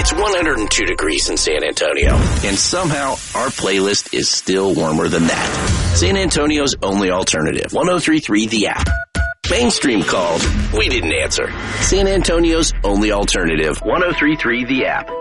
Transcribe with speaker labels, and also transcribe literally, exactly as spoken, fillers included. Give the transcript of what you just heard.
Speaker 1: It's one hundred two degrees in San Antonio, and somehow our playlist is still warmer than that. San Antonio's only alternative, one oh three point three The App. Mainstream called. We didn't answer. San Antonio's only alternative, one oh three point three The App.